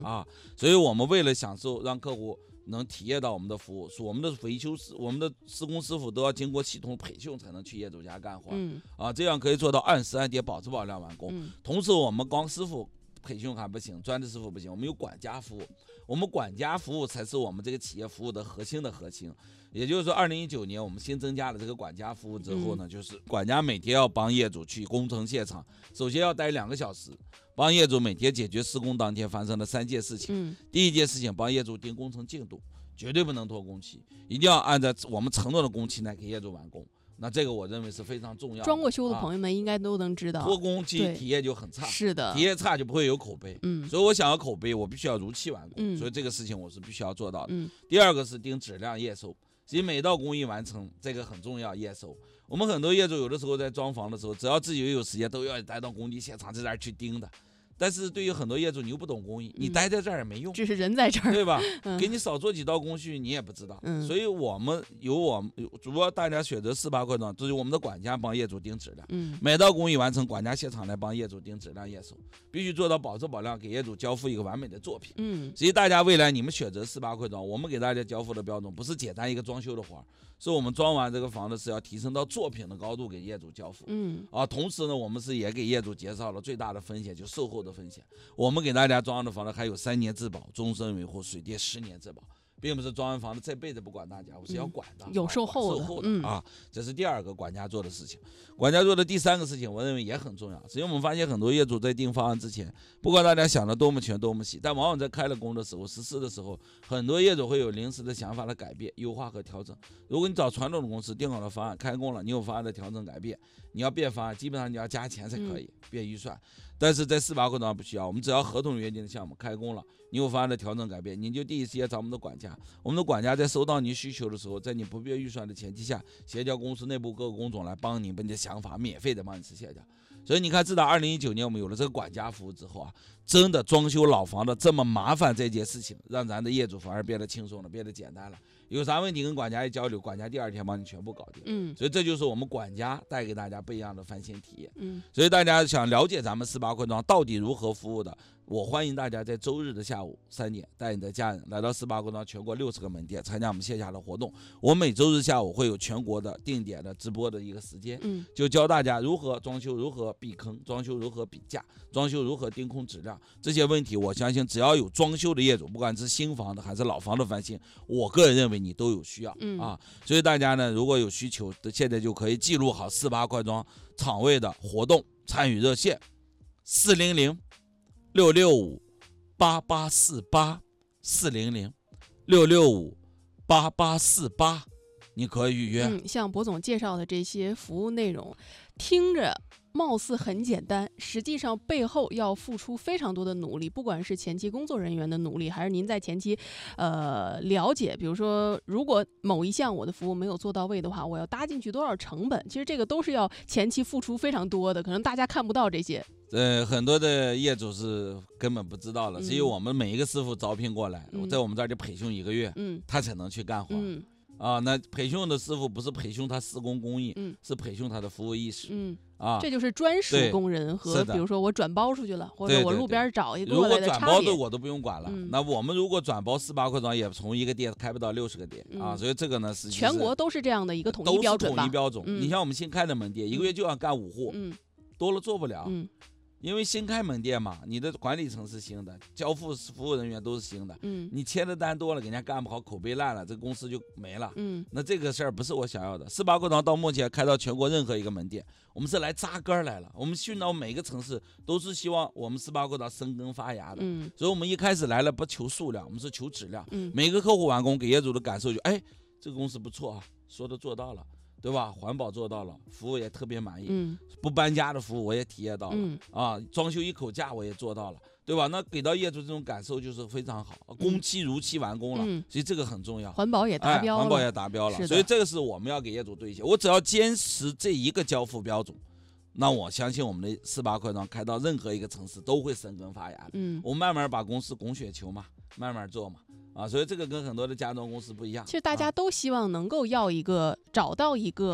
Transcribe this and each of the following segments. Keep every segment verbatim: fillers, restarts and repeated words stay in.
啊。所以我们为了享受让客户能体验到我们的服务，我们的维修师、我们的施工师傅都要经过系统培训才能去业主家干活、 嗯、 啊，这样可以做到按时按点保质保量完工。 嗯、 同时，我们光师傅培训还不行，专职师傅不行，我们有管家服务，我们管家服务才是我们这个企业服务的核心的核心。也就是说，二零一九年我们新增加了这个管家服务之后呢，嗯、就是管家每天要帮业主去工程现场，首先要待两个小时，帮业主每天解决施工当天发生的三件事情。 嗯、 第一件事情，帮业主定工程进度，绝对不能拖工期，一定要按照我们承诺的工期来给业主完工。那这个我认为是非常重要的。 装过修的朋友们应该都能知道， 拖工期体验就很差， 是的， 体验差就不会有口碑。 嗯， 所以我想要口碑，我必须要如期完工。 嗯， 所以这个事情我是必须要做到的。 嗯， 第二个是定质量验收，其实每道工艺完成这个很重要，验收。我们很多业主有的时候在装房的时候，只要自己有时间，都要待到工地现场在这儿去盯的。但是对于很多业主，你又不懂工艺，你待在这儿也没用， 只是人在这儿， 对吧？ 嗯、 给你少做几道工序，你也不知道。 嗯、 所以我们有我们主要大家选择四八块装，就是我们的管家帮业主定质量， 嗯， 每道工艺完成，管家现场来帮业主定质量验收，必须做到保质保量，给业主交付一个完美的作品。 嗯， 所以大家未来你们选择四八块装，我们给大家交付的标准不是简单一个装修的活，是我们装完这个房子是要提升到作品的高度给业主交付。 嗯， 啊，同时呢，我们是也给业主介绍了最大的风险，就售后的风险。我们给大家装的房子还有三年质保、终身维护、水电十年质保，并不是装完房子这辈子不管大家，我是要管的， 嗯、有售后的， 售后的、 嗯、 啊，这是第二个管家做的事情。管家做的第三个事情，我认为也很重要。因为我们发现很多业主在定方案之前，不管大家想的多么全、多么细，但往往在开了工的时候、实施的时候，很多业主会有临时的想法的改变、优化和调整。如果你找传统的公司定好了方案、开工了，你有方案的调整改变，你要变方案，基本上你要加钱才可以、嗯、变预算。但是在四八块装不需要，我们只要合同约定的项目开工了，你有方案的调整改变，你就第一时间找我们的管家。我们的管家在收到你需求的时候，在你不变预算的前提下，协调公司内部各个工种来帮你把你的想法免费的帮你实现掉。所以你看，自打二零一九年我们有了这个管家服务之后啊，真的装修老房的这么麻烦这件事情，让咱的业主反而变得轻松了，变得简单了。有啥问题跟管家一交流，管家第二天帮你全部搞定。 嗯， 所以这就是我们管家带给大家不一样的翻新体验。 嗯， 所以大家想了解咱们四八块装到底如何服务的，我欢迎大家在周日的下午三点带你的家人来到四八块装全国六十个门店参加我们线下的活动。我每周日下午会有全国的定点的直播的一个时间， 嗯， 就教大家如何装修，如何避坑，装修如何比价，装修如何定控质量，这些问题我相信只要有装修的业主，不管是新房的还是老房的翻新，我个人认为你都有需要、 嗯、 啊。所以大家呢，如果有需求，现在就可以记录好四八块装场位的活动参与热线四零零六六五八八四八四零零六六五八八四八，你可以预约。 嗯，像博总介绍的这些服务内容，听着貌似很简单，实际上背后要付出非常多的努力，不管是前期工作人员的努力，还是您在前期呃了解，比如说如果某一项我的服务没有做到位的话，我要搭进去多少成本，其实这个都是要前期付出非常多的，可能大家看不到这些。 呃，很多的业主是根本不知道的，只有我们每一个师傅招聘过来， 嗯、 在我们这儿就培训一个月， 嗯， 他才能去干活。 嗯啊，那培训的师傅不是培训他施工工艺， 嗯， 是培训他的服务意识， 嗯啊， 这就是专属工人和比如说我转包出去了，或者我路边找一个过来的差别。 如果转包的我都不用管了， 嗯、 那我们如果转包四八块装，也从一个店开不到六十个店、嗯、啊，所以这个呢是全国都是这样的一个统一标准吧？ 都是统一标准。 嗯、 你像我们新开的门店，一个月就要干五户， 嗯， 多了做不了。 嗯。 因为新开门店嘛，你的管理层是新的，交付服务人员都是新的， 嗯， 你签的单多了，给人家干不好，口碑烂了，这个公司就没了， 嗯， 那这个事儿不是我想要的。四八块装到目前开到全国任何一个门店，我们是来扎根来了，我们训到每个城市都是希望我们四八块装生根发芽的， 嗯， 所以我们一开始来了不求数量，我们是求质量， 嗯， 每个客户完工给业主的感受就，哎，这个公司不错啊，说的做到了。对吧？环保做到了，服务也特别满意， 嗯， 不搬家的服务我也体验到了， 嗯， 啊，装修一口价我也做到了，对吧？那给到业主这种感受就是非常好，工期如期完工了， 嗯， 所以这个很重要， 环保也达标了， 哎、环保也达标了，所以这个是我们要给业主兑现。我只要坚持这一个交付标准，那我相信我们的四八块装开到任何一个城市都会生根发芽的。 嗯， 我们慢慢把公司拱雪球嘛，慢慢做嘛。啊，所以这个跟很多的家装公司不一样。 其实大家都希望能够要一个、啊、找到一个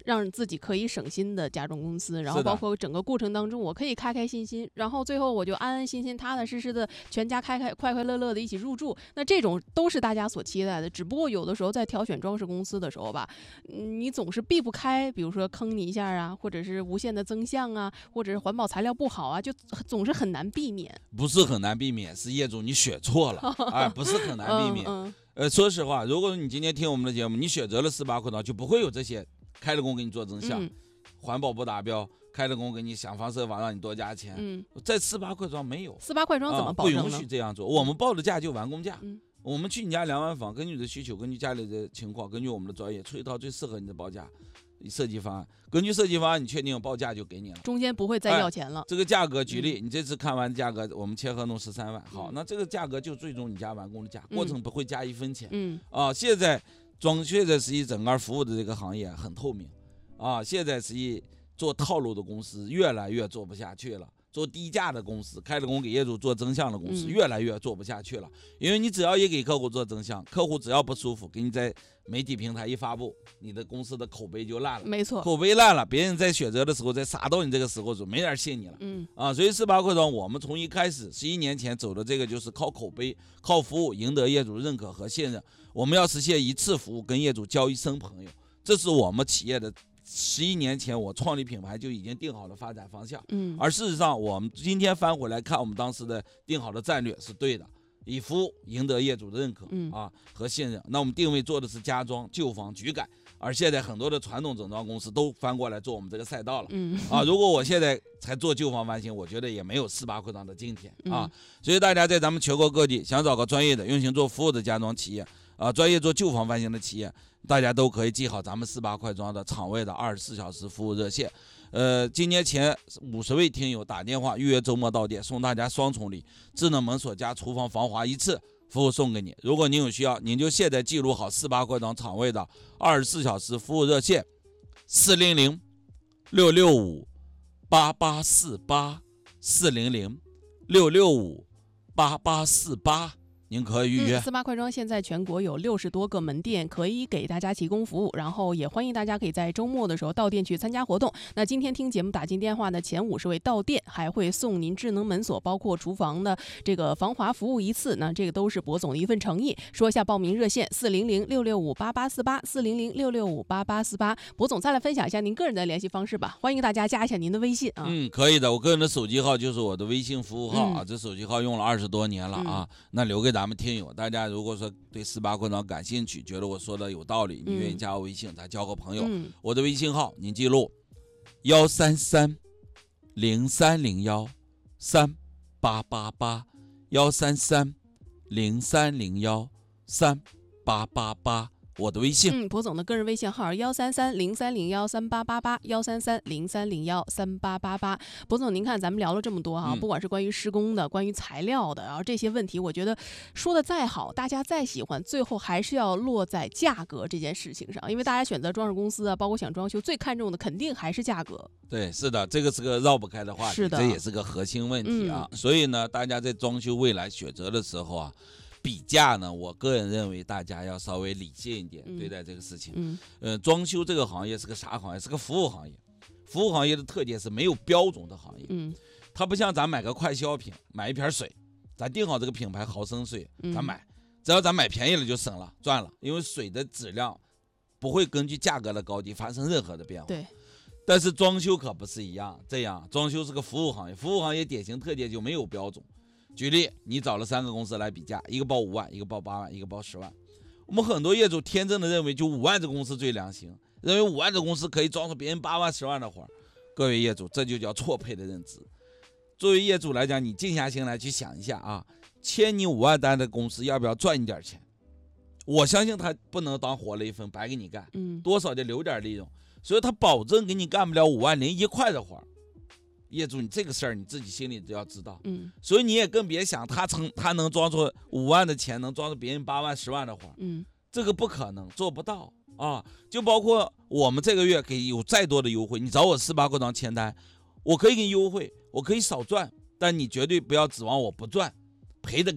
让自己可以省心的家装公司，然后包括整个过程当中我可以开开心心，然后最后我就安安心心踏踏实实的全家开开快快乐乐的一起入住，那这种都是大家所期待的。只不过有的时候在挑选装饰公司的时候吧，你总是避不开，比如说坑你一下啊，或者是无限的增项啊，或者是环保材料不好啊，就总是很难避免。 不是很难避免，是业主你选错了，哎，不是很难避免。 嗯嗯呃，说实话，如果你今天听我们的节目，你选择了四八快装，就不会有这些开了工给你做增项， 嗯、 环保不达标，开了工给你想方设法让你多加钱。 嗯， 在四八快装没有， 四八快装怎么保证呢？ 啊、不允许这样做。我们报的价就完工价。 嗯， 我们去你家量完房，根据你的需求，根据家里的情况，根据我们的专业，出一套最适合你的报价设计方案。根据设计方案，你确定有报价就给你了， 中间不会再要钱了。 哎、这个价格，举例，你这次看完价格，我们签合同十三万，好， 嗯、 那这个价格就最终你家完工的价，过程不会加一分钱。 嗯啊，现在装现在实际整个服务的这个行业很透明，啊，现在实际做套路的公司越来越做不下去了。做低价的公司，开了工给业主做增项的公司，越来越做不下去了。因为你只要也给客户做增项，客户只要不舒服，给你在媒体平台一发布，你的公司的口碑就烂了。 没错， 口碑烂了，别人在选择的时候，在杀到你这个时候，就没人信你了。 嗯啊，所以四八快装，我们从一开始十一年前走的这个就是靠口碑、靠服务赢得业主认可和信任。我们要实现一次服务跟业主交一生朋友，这是我们企业的。十一年前我创立品牌就已经定好了发展方向， 嗯， 而事实上我们今天翻回来看，我们当时的定好的战略是对的，以服务赢得业主的认可、 嗯、 啊和信任。那我们定位做的是家装、旧房、局改，而现在很多的传统整装公司都翻过来做我们这个赛道了， 嗯啊，如果我现在才做旧房翻新，我觉得也没有四八快装的今天啊、 嗯。 所以大家在咱们全国各地想找个专业的、用心做服务的家装企业啊，专业做旧房翻新的企业。大家都可以记好咱们四八快装的厂位的二十四小时服务热线，呃，今年前五十位听友打电话预约周末到店，送大家双重礼，智能门锁加厨房防滑一次服务送给你。如果您有需要，您就现在记录好四八快装厂位的二十四小时服务热线，四零零六六五八八四八，四零零六六五八八四八。您可以预约。 四八快装现在全国有六十多个门店，可以给大家提供服务，然后也欢迎大家可以在周末的时候到店去参加活动。那今天听节目打进电话的前五十位到店，还会送您智能门锁，包括厨房的这个防滑服务一次。那这个都是博总的一份诚意。说一下报名热线：四零零六六五八八四八，四零零六六五八八四八。博总再来分享一下您个人的联系方式吧，欢迎大家加一下您的微信啊。 嗯，可以的，我个人的手机号就是我的微信服务号啊， 嗯、 这手机号用了二十多年了啊，嗯、那留给咱们听友。大家如果说对四八快装感兴趣，觉得我说的有道理，你愿意加我微信，咱交个朋友。 嗯、 我的微信号您记录：幺三三零三零幺三八八八，幺三三零三零幺三八八八。我的微信， 嗯，博总的个人微信号幺三三零三零幺三八八八，幺三三零三零幺三八八八。博总，您看咱们聊了这么多哈、啊嗯，不管是关于施工的，关于材料的，然后这些问题，我觉得说的再好，大家再喜欢，最后还是要落在价格这件事情上，因为大家选择装饰公司啊，包括想装修，最看重的肯定还是价格。 对，是的，这个是个绕不开的话题， 是的， 这也是个核心问题啊。嗯、所以呢，大家在装修未来选择的时候啊。比价呢，我个人认为大家要稍微理性一点对待这个事情。 嗯， 呃，装修这个行业是个啥行业？是个服务行业。服务行业的特点是没有标准的行业。 嗯， 它不像咱买个快消品，买一瓶水，咱定好这个品牌毫升水，咱买，只要咱买便宜了就省了，赚了，因为水的质量不会根据价格的高低发生任何的变化。 对。 但是装修可不是一样，这样装修是个服务行业，服务行业典型特点就没有标准。举例，你找了三个公司来比价，一个报五万，一个报八万，一个报十万。我们很多业主天真的认为，就五万这公司最良心，认为五万这公司可以装出别人八万、十万的活。各位业主，这就叫错配的认知。作为业主来讲，你静下心来去想一下啊，签你五万单的公司要不要赚你点钱？我相信他不能当活雷锋白给你干， 嗯， 多少得留点利润，所以他保证给你干不了五万零一块的活。业主，你这个事儿你自己心里都要知道， 嗯， 所以你也更别想他成他能装出五万的钱，能装出别人八万、十万的活， 嗯， 这个不可能，做不到啊。就包括我们这个月给有再多的优惠，你找我四八快装签单，我可以给你优惠，我可以少赚，但你绝对不要指望我不赚，赔着干。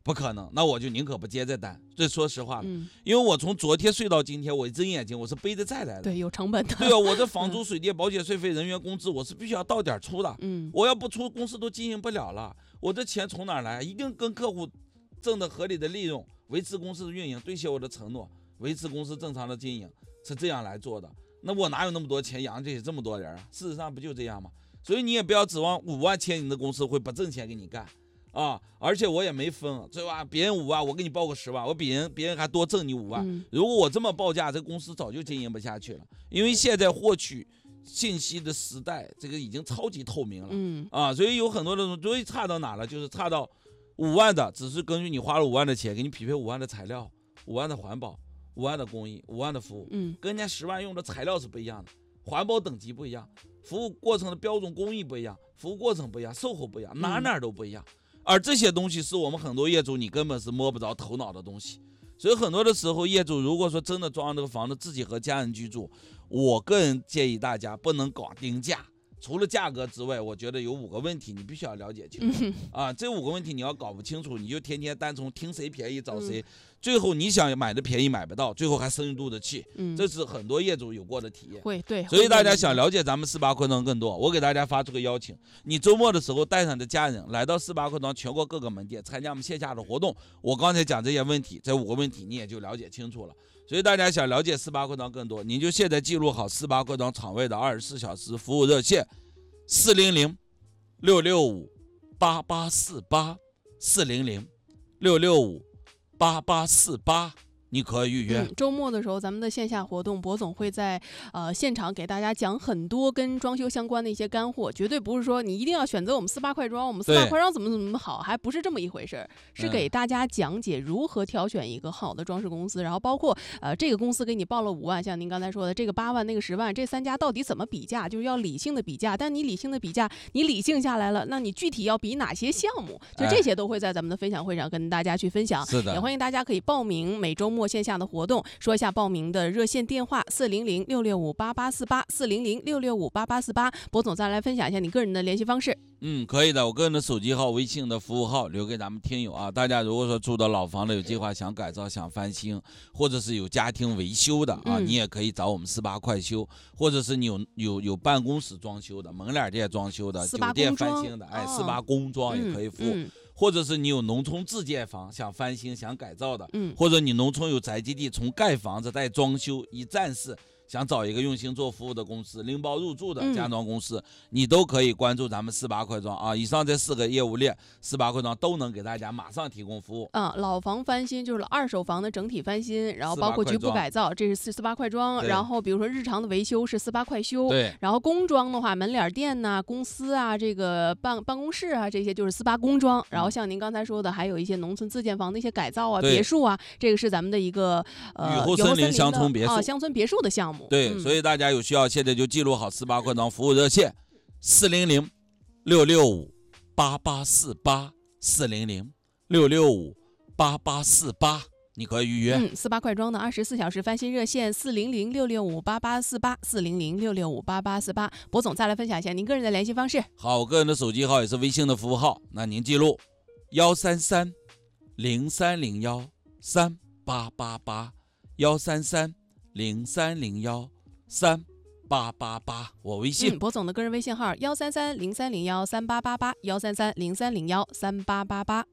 不可能，那我就宁可不接这单。这说实话了， 嗯， 因为我从昨天睡到今天，我一睁眼睛我是背着债来的。 对，有成本的。 对啊，我这房租、水电、保险税费、人员工资，我是必须要到点出的。 嗯， 我要不出，公司都经营不了了。我这钱从哪儿来？一定跟客户挣的合理的利润，维持公司的运营，兑现我的承诺，维持公司正常的经营，是这样来做的。那我哪有那么多钱养这些这么多人啊？事实上不就这样吗？所以你也不要指望五万签你的公司会不挣钱给你干。啊，而且我也没分，对吧？别人五万，我给你报个十万，我比人别人还多挣你五万。 嗯、 如果我这么报价，这个公司早就经营不下去了。因为现在获取信息的时代，这个已经超级透明了。 嗯啊，所以有很多的东西，所以差到哪了？就是差到五万的，只是根据你花了五万的钱，给你匹配五万的材料、五万的环保、五万的工艺、五万的服务。 嗯， 跟人家十万用的材料是不一样的，环保等级不一样，服务过程的标准工艺不一样，服务过程不一样，售后不一样，哪哪都不一样。嗯，而这些东西是我们很多业主你根本是摸不着头脑的东西，所以很多的时候业主如果说真的装这个房子自己和家人居住，我个人建议大家不能搞定价，除了价格之外，我觉得有五个问题你必须要了解清楚、嗯、啊，这五个问题你要搞不清楚，你就天天单从听谁便宜找谁、嗯，最后你想买的便宜买不到，最后还生一肚子气、嗯、这是很多业主有过的体验。 会，对， 所以大家想了解咱们四八扩张更多，我给大家发出个邀请，你周末的时候带上你的家人来到四八扩张全国各个门店参加我们线下的活动，我刚才讲这些问题，这五个问题你也就了解清楚了。所以大家想了解四八扩张更多，您就现在记录好四八扩张场外的二十四小时服务热线四零零六六五八八四八四零零六六五八八四八，你可以预约、 嗯、周末的时候咱们的线下活动，博总会在呃现场给大家讲很多跟装修相关的一些干货，绝对不是说你一定要选择我们四八快装，我们四八快装怎么怎么好，还不是这么一回事，是给大家讲解如何挑选一个好的装饰公司、嗯、然后包括呃这个公司给你报了五万，像您刚才说的这个八万那个十万，这三家到底怎么比价，就是要理性的比价，但你理性的比价，你理性下来了，那你具体要比哪些项目，就这些都会在咱们的分享会上跟大家去分享。 是的， 也欢迎大家可以报名每周末线下的活动，说一下报名的热线电话四零零六六五八八四八四零零六六五八八四八，博总再来分享一下你个人的联系方式。 嗯，可以的，我个人的手机号、微信的服务号留给咱们听友啊。大家如果说住的老房子有计划想改造、想翻新，或者是有家庭维修的啊，嗯、你也可以找我们四八快修，或者是你有有有办公室装修的、门脸店装修的、酒店翻新的，哎，四八工装也可以服务。嗯嗯，或者是你有农村自建房想翻新想改造的，嗯，或者你农村有宅基地，从盖房子带装修一站式，想找一个用心做服务的公司，拎包入住的家装公司、嗯、你都可以关注咱们四八快装啊。以上这四个业务链，四八快装都能给大家马上提供服务啊。老房翻新就是二手房的整体翻新，然后包括局部改造，这是四四八快装。然后比如说日常的维修是四八快修， 对。 然后工装的话，门脸店呐、啊、公司啊、这个办办公室啊，这些就是四八工装。然后像您刚才说的，还有一些农村自建房的一些改造啊、别墅啊，这个是咱们的一个呃雨后森林乡村别墅啊乡村别墅的项目。 对、嗯，所以大家有需要，现在就记录好四八快装服务热线四零零六六五八八四八四零零六六五八八四八，你可以预约。 嗯，四八快装的二十四小时翻新热线四零零六六五八八四八四零零六六五八八四八。博总再来分享一下您个人的联系方式。 好，我个人的手机号也是微信的服务号，那您记录幺三三零三零幺三八八八幺三三零三零幺三八八八，我微信。 嗯，博总的个人微信号幺三三零三零幺三八八八幺三三零三零幺三八八八。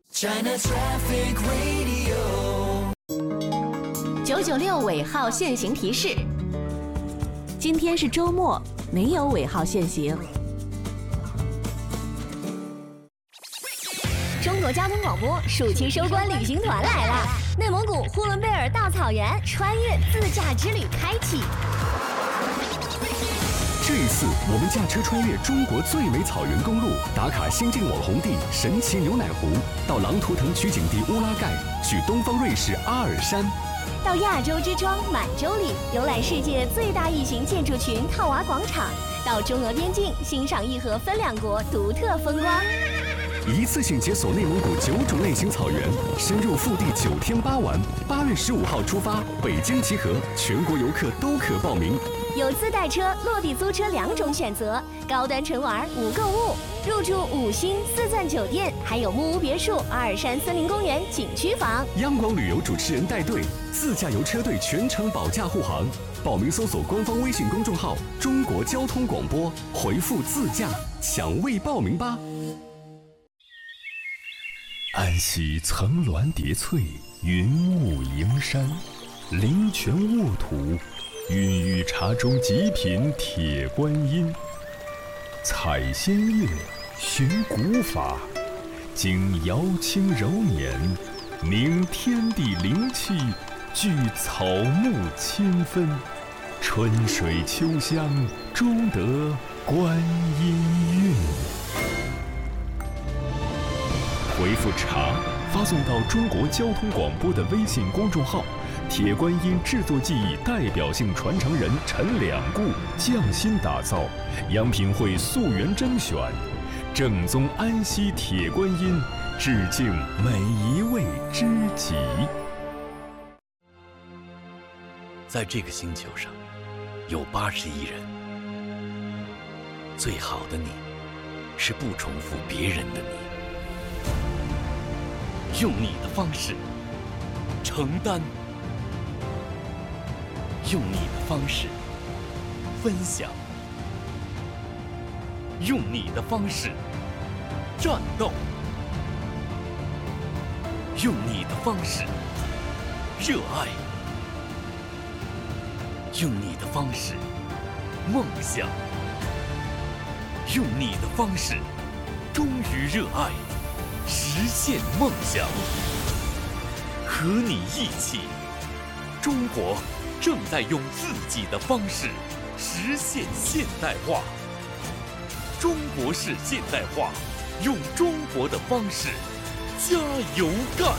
九九六尾号限行提示：今天是周末，没有尾号限行。中国交通广播暑期收官旅行团来了，内蒙古呼伦贝尔大草原穿越自驾之旅开启。 这一次，我们驾车穿越中国最美草原公路，打卡新晋网红地神奇牛奶湖，到狼图腾取景地乌拉盖，去东方瑞士阿尔山， 到亚洲之窗满洲里游览世界最大异形建筑群套娃广场，到中俄边境欣赏义和分两国独特风光。 一次性解锁内蒙古九种类型草原，深入腹地九天八晚。八月十五号出发，北京集合，全国游客都可报名。 有自带车、落地租车两种选择，高端纯玩无购物，入住五星四钻酒店，还有木屋别墅、阿尔山森林公园景区房。 央广旅游主持人带队，自驾游车队全程保驾护航。报名搜索官方微信公众号“中国交通广播”，回复“自驾”抢位报名吧。安溪层峦叠翠，云雾迎山，灵泉沃土，孕育茶中极品铁观音。采仙乐，寻古法，经瑶清柔年，凝天地灵气，聚草木清芬，春水秋香，终得观音韵。回复茶发送到中国交通广播的微信公众号，铁观音制作技艺代表性传承人陈两固匠心打造，央品会溯源甄选，正宗安溪铁观音，致敬每一位知己。 在这个星球上，有八十亿人，最好的你，是不重复别人的你。用你的方式承担，用你的方式分享，用你的方式战斗，用你的方式热爱，用你的方式梦想，用你的方式忠于热爱，实现梦想。和你一起，中国正在用自己的方式实现现代化。中国式现代化，用中国的方式加油干。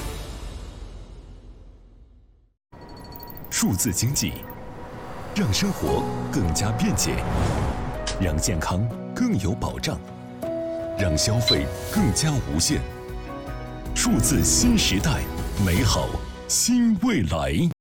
数字经济让生活更加便捷，让健康更有保障，让消费更加无限。数字新时代，美好新未来。